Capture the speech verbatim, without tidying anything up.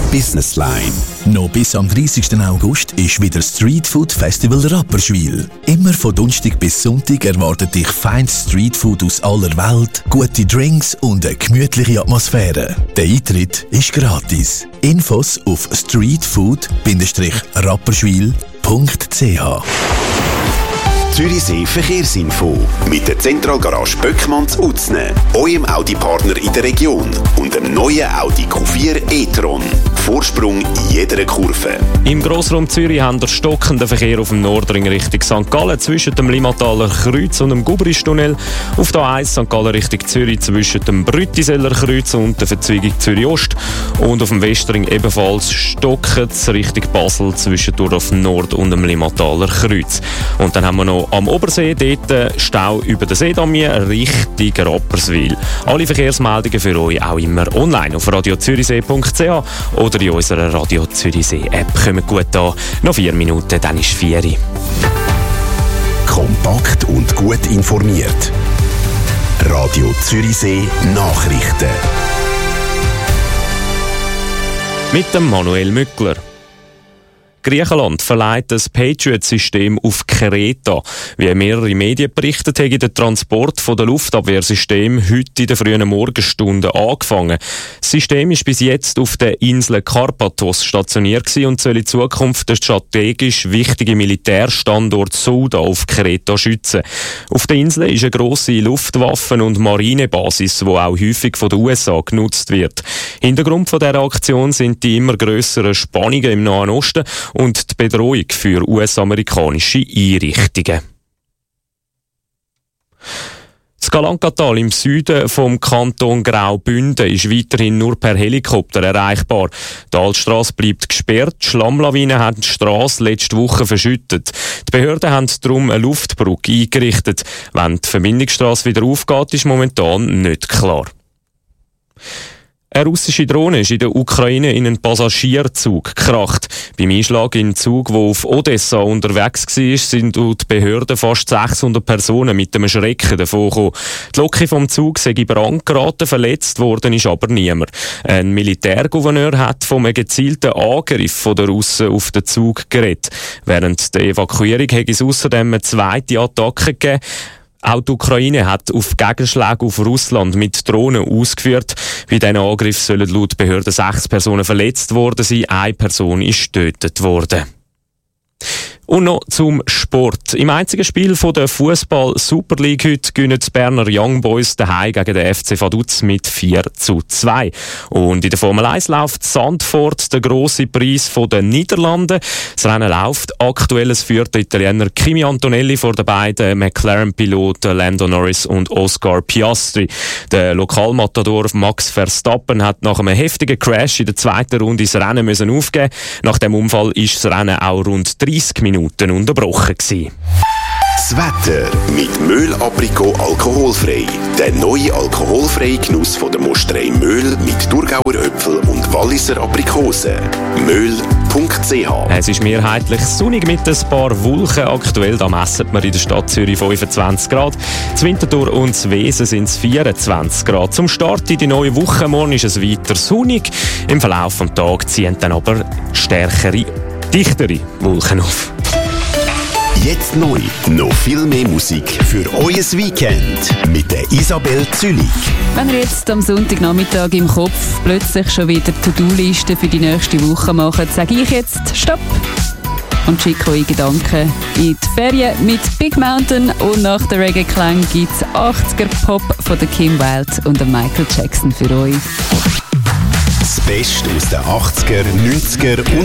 Business Line. Noch bis am dreißigsten August ist wieder Street Food Festival Rapperswil. Immer von Donnerstag bis Sonntag erwartet dich feines Street Food aus aller Welt, gute Drinks und eine gemütliche Atmosphäre. Der Eintritt ist gratis. Infos auf streetfood rapperswil punkt c h. Zürichsee Verkehrsinfo mit der Zentralgarage Böckmann zu Utzne, eurem Audi-Partner in der Region und dem neuen Audi Q vier e-tron. Vorsprung in jeder Kurve. Im Grossraum Zürich haben wir stockenden Verkehr auf dem Nordring Richtung Sankt Gallen zwischen dem Limmataler Kreuz und dem Gubristunnel. Auf der A eins Sankt Gallen Richtung Zürich zwischen dem Brüttiseller Kreuz und der Verzweigung Zürich Ost. Und auf dem Westring ebenfalls stockend Richtung Basel zwischen Dorf Nord und dem Limmataler Kreuz. Und dann haben wir noch am Obersee dort Stau über den Seedamien Richtung Rapperswil. Alle Verkehrsmeldungen für euch auch immer online auf radiozürichsee punkt c h oder in unserer Radio Zürichsee App. Kommt gut an. Noch vier Minuten, dann ist vier. Kompakt und gut informiert. Radio Zürichsee Nachrichten. Mit dem Manuel Mückler. Griechenland verleiht das Patriot-System auf Kreta. Wie mehrere Medien berichtet, hat der Transport von der Luftabwehrsystem heute in den frühen Morgenstunden angefangen. Das System ist bis jetzt auf der Insel Karpathos stationiert und soll in Zukunft den strategisch wichtigen Militärstandort Souda auf Kreta schützen. Auf der Insel ist eine grosse Luftwaffen- und Marinebasis, die auch häufig von den U S A genutzt wird. Hintergrund von dieser Aktion sind die immer grösseren Spannungen im Nahen Osten und die Bedrohung für U S-amerikanische Einrichtungen. Das Galankatal im Süden vom Kanton Graubünden ist weiterhin nur per Helikopter erreichbar. Die Altstrasse bleibt gesperrt, die Schlammlawinen haben die Strasse letzte Woche verschüttet. Die Behörden haben darum eine Luftbrücke eingerichtet. Wenn die Verbindungsstrasse wieder aufgeht, ist momentan nicht klar. Eine russische Drohne ist in der Ukraine in einen Passagierzug gekracht. Beim Einschlag in den Zug, der auf Odessa unterwegs war, sind laut Behörden fast sechshundert Personen mit einem Schrecken davongekommen. Die Lokführer vom Zug sei in Brand geraten, verletzt worden ist aber niemand. Ein Militärgouverneur hat von einem gezielten Angriff der Russen auf den Zug geredet. Während der Evakuierung hat es außerdem eine zweite Attacke gegeben. Auch die Ukraine hat auf Gegenschläge auf Russland mit Drohnen ausgeführt. Bei diesen Angriff sollen laut Behörden sechs Personen verletzt worden sein. Eine Person ist getötet worden. Und noch zum Sport. Im einzigen Spiel der Fußball-Super League heute gewinnen die Berner Young Boys daheim gegen den F C Vaduz mit vier zu zwei. Und in der Formel eins läuft Zandvoort der grosse Preis der Niederlande. Das Rennen läuft aktuell. Es führt der Italiener Kimi Antonelli vor den beiden McLaren-Piloten Lando Norris und Oscar Piastri. Der Lokalmatador Max Verstappen hat nach einem heftigen Crash in der zweiten Runde das Rennen müssen aufgeben. Nach dem Unfall ist das Rennen auch rund dreissig Minuten unterbrochen gewesen. Das Wetter mit Möhl Aprikot alkoholfrei. Der neue alkoholfreie Genuss von der Mosterei Möhl mit Thurgauer Äpfel und Walliser Aprikosen. möhl punkt c h. Es ist mehrheitlich sonnig mit ein paar Wolken. Aktuell da messen wir in der Stadt Zürich fünfundzwanzig Grad. Zu Winterthur und zu Wesen sind es vierundzwanzig Grad. Zum Start in die neue Woche morgen ist es weiter sonnig. Im Verlauf des Tages ziehen dann aber stärkere, dichtere Wolken auf. Jetzt neu, noch viel mehr Musik für euer Weekend mit der Isabel Zülich. Wenn ihr jetzt am Sonntagnachmittag im Kopf plötzlich schon wieder To-Do-Listen für die nächste Woche macht, sage ich jetzt Stopp und schicke eure Gedanken in die Ferien mit Big Mountain. Und nach der Reggae-Klang gibt es achtziger-Pop von der Kim Wilde und der Michael Jackson für euch. Das Beste aus den achtziger, neunziger und